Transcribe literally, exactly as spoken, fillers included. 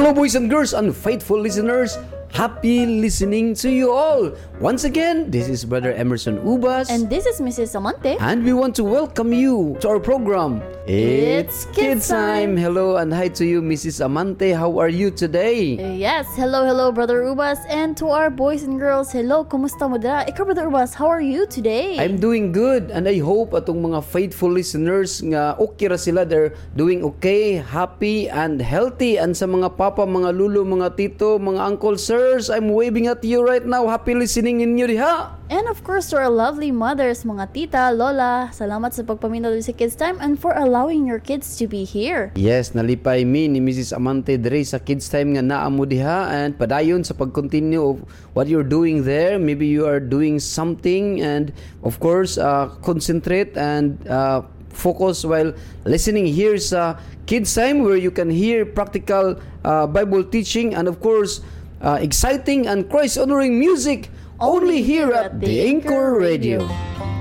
Hello boys and girls and faithful listeners. Happy listening to you all. Once again, this is Brother Emerson Ubas. And this is Missus Amante. And we want to welcome you to our program. It's Kids Time. Hello and hi to you, Missus Amante. How are you today? Yes, hello, hello, Brother Ubas. And to our boys and girls, hello, kumusta mo dira? Ikaw, Brother Ubas, how are you today? I'm doing good and I hope atong mga faithful listeners nga okay ra sila. They're doing okay, happy and healthy. And sa mga papa, mga lulu, mga tito, mga uncle, sirs, I'm waving at you right now. Happy listening ninyo diha. And of course, to our lovely mothers, mga tita, lola, salamat sa pagpaminaw sa Kids Time and for allowing your kids to be here. Yes, nalipay mi ni Missus Amante dre sa Kids Time nga naa mo diha and padayon sa pag-continue of what you're doing there. Maybe you are doing something and of course, uh, concentrate and uh, focus while listening here sa Kids Time where you can hear practical uh, Bible teaching and of course, uh, exciting and Christ-honoring music only here at the Anchor Radio.